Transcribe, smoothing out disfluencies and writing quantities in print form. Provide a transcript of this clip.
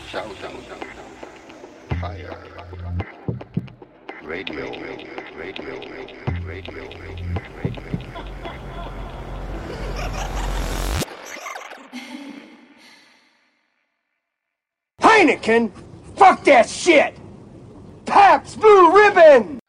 shouting, fire, radio, radio, radio, radio. Heineken? Fuck that shit! Pabst Blue Ribbon!